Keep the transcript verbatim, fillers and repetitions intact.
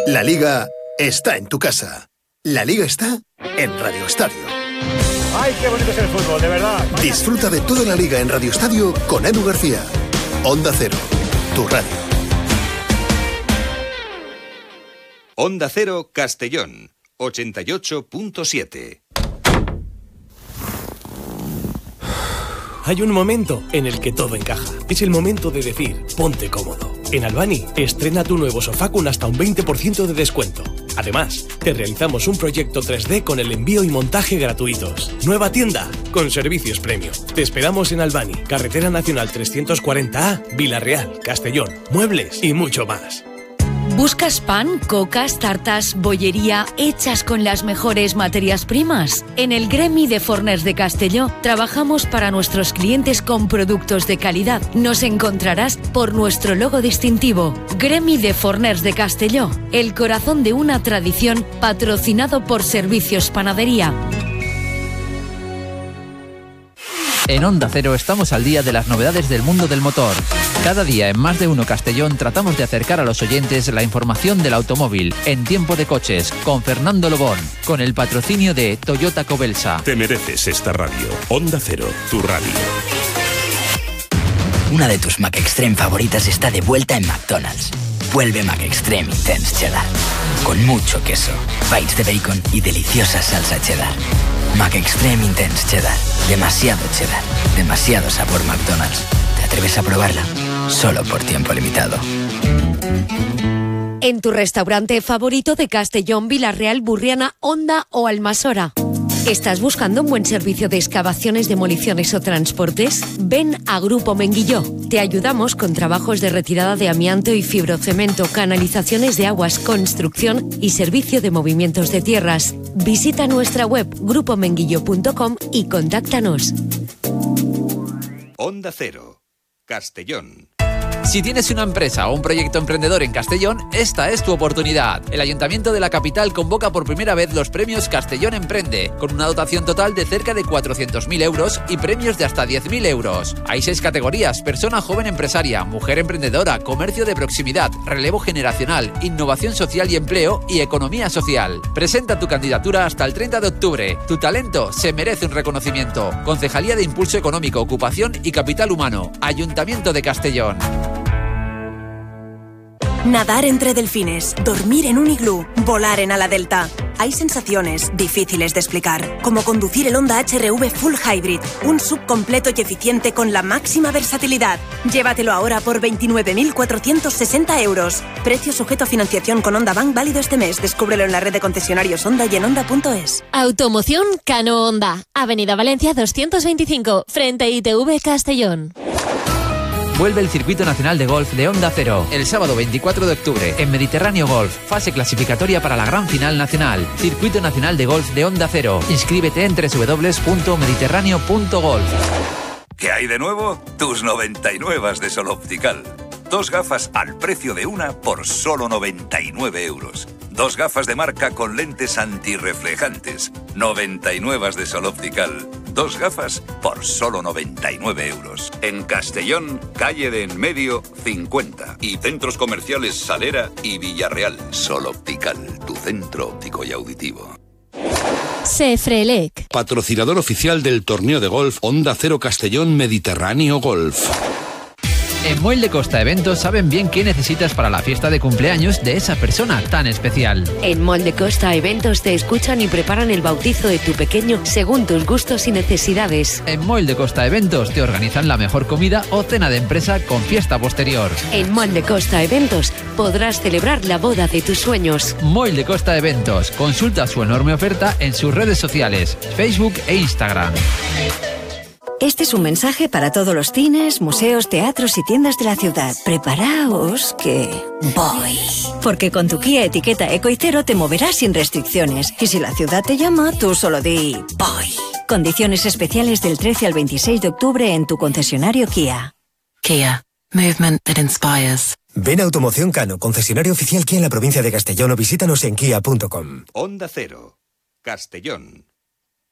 La Liga está en tu casa. La Liga está en Radio Estadio. ¡Ay, qué bonito es el fútbol, de verdad! Disfruta de toda la Liga en Radio Estadio con Edu García. Onda Cero, tu radio. Onda Cero Castellón, ochenta y ocho punto siete. Hay un momento en el que todo encaja. Es el momento de decir, ponte cómodo. En Albani, estrena tu nuevo sofá con hasta un veinte por ciento de descuento. Además, te realizamos un proyecto tres D con el envío y montaje gratuitos. Nueva tienda, con servicios premium. Te esperamos en Albani, Carretera Nacional trescientos cuarenta A, Vila-real, Castellón, muebles y mucho más. ¿Buscas pan, cocas, tartas, bollería hechas con las mejores materias primas? En el Gremi de Forners de Castelló trabajamos para nuestros clientes con productos de calidad. Nos encontrarás por nuestro logo distintivo. Gremi de Forners de Castelló, el corazón de una tradición, patrocinado por Servicios Panadería. En Onda Cero estamos al día de las novedades del mundo del motor. Cada día en Más de Uno Castellón tratamos de acercar a los oyentes la información del automóvil en Tiempo de Coches con Fernando Lobón, con el patrocinio de Toyota Cobelsa. Te mereces esta radio. Onda Cero, tu radio. Una de tus McExtreme favoritas está de vuelta en McDonald's. Vuelve McExtreme Intense Cheddar. Con mucho queso, bites de bacon y deliciosa salsa cheddar. McExtreme Intense Cheddar. Demasiado cheddar. Demasiado sabor McDonald's. ¿Te atreves a probarla? Solo por tiempo limitado. En tu restaurante favorito de Castellón, Vila-real, Burriana, Honda o Almasora. ¿Estás buscando un buen servicio de excavaciones, demoliciones o transportes? Ven a Grupo Menguilló. Te ayudamos con trabajos de retirada de amianto y fibrocemento, canalizaciones de aguas, construcción y servicio de movimientos de tierras. Visita nuestra web grupo menguillo punto com y contáctanos. Onda Cero, Castellón. Si tienes una empresa o un proyecto emprendedor en Castellón, esta es tu oportunidad. El Ayuntamiento de la capital convoca por primera vez los premios Castellón Emprende, con una dotación total de cerca de cuatrocientos mil euros y premios de hasta diez mil euros. Hay seis categorías: persona joven empresaria, mujer emprendedora, comercio de proximidad, relevo generacional, innovación social y empleo y economía social. Presenta tu candidatura hasta el treinta de octubre. Tu talento se merece un reconocimiento. Concejalía de Impulso Económico, Ocupación y Capital Humano. Ayuntamiento de Castellón. Nadar entre delfines, dormir en un iglú, volar en ala delta. Hay sensaciones difíciles de explicar, como conducir el Honda H R V Full Hybrid, un S U V completo y eficiente con la máxima versatilidad. Llévatelo ahora por veintinueve mil cuatrocientos sesenta euros. Precio sujeto a financiación con Honda Bank válido este mes. Descúbrelo en la red de concesionarios Honda y en honda punto es. Automoción Cano Honda, Avenida Valencia doscientos veinticinco, frente a I T V Castellón. Vuelve el Circuito Nacional de Golf de Onda Cero el sábado veinticuatro de octubre en Mediterráneo Golf, fase clasificatoria para la gran final nacional. Circuito Nacional de Golf de Onda Cero. Inscríbete en doble u doble u doble u punto mediterráneo punto golf. ¿Qué hay de nuevo? Tus noventa y nueve de Sol Optical. Dos gafas al precio de una por solo noventa y nueve euros. Dos gafas de marca con lentes antirreflejantes. noventa y nueve de Sol Optical. Dos gafas por solo noventa y nueve euros. En Castellón, calle de En Medio, cincuenta. Y centros comerciales Salera y Villarreal. Sol Optical, tu centro óptico y auditivo. Cefrelec, Patrocinador oficial del torneo de golf Onda Cero Castellón Mediterráneo Golf. En Moil de Costa Eventos saben bien qué necesitas para la fiesta de cumpleaños de esa persona tan especial. En Moil de Costa Eventos te escuchan y preparan el bautizo de tu pequeño según tus gustos y necesidades. En Moil de Costa Eventos te organizan la mejor comida o cena de empresa con fiesta posterior. En Moil de Costa Eventos podrás celebrar la boda de tus sueños. Moil de Costa Eventos. Consulta su enorme oferta en sus redes sociales, Facebook e Instagram. Este es un mensaje para todos los cines, museos, teatros y tiendas de la ciudad. Preparaos que voy. Porque con tu Kia etiqueta Eco y Cero te moverás sin restricciones. Y si la ciudad te llama, tú solo di voy. Condiciones especiales del trece al veintiséis de octubre en tu concesionario Kia. Kia. Movement that inspires. Ven a Automoción Cano, concesionario oficial Kia en la provincia de Castellón, o visítanos en kia punto com. Onda Cero, Castellón.